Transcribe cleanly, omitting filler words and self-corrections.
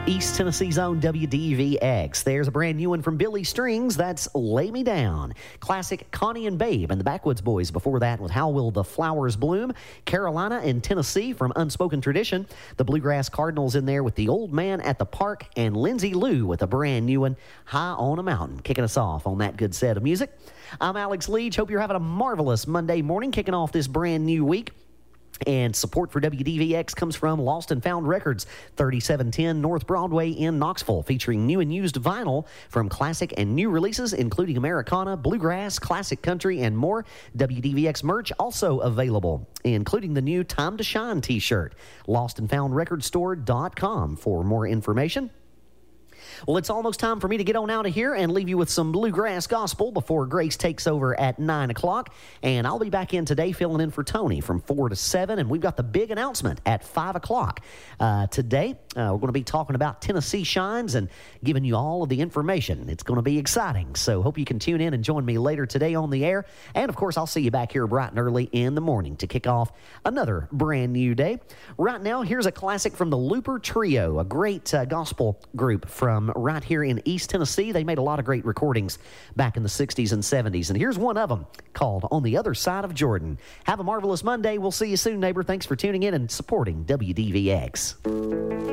East Tennessee's own WDVX. There's a brand new one from Billy Strings. That's Lay Me Down. Classic Connie and Babe and the Backwoods Boys before that with How Will the Flowers Bloom. Carolina and Tennessee from Unspoken Tradition. The Bluegrass Cardinals in there with The Old Man at the Park. And Lindsay Lou with a brand new one, High on a Mountain. Kicking us off on that good set of music. I'm Alex Leach. Hope you're having a marvelous Monday morning, kicking off this brand new week. And support for WDVX comes from Lost and Found Records, 3710 North Broadway in Knoxville, featuring new and used vinyl from classic and new releases, including Americana, bluegrass, classic country, and more. WDVX merch also available, including the new Time to Shine t-shirt. LostandFoundRecordStore.com for more information. Well, it's almost time for me to get on out of here and leave you with some bluegrass gospel before Grace takes over at 9 o'clock. And I'll be back in today filling in for Tony from 4 to 7. And we've got the big announcement at 5 o'clock. Today, we're going to be talking about Tennessee Shines and giving you all of the information. It's going to be exciting. So hope you can tune in and join me later today on the air. And, of course, I'll see you back here bright and early in the morning to kick off another brand new day. Right now, here's a classic from the Looper Trio, a great gospel group from right here in East Tennessee. They made a lot of great recordings back in the 60s and 70s. And here's one of them called On the Other Side of Jordan. Have a marvelous Monday. We'll see you soon, neighbor. Thanks for tuning in and supporting WDVX.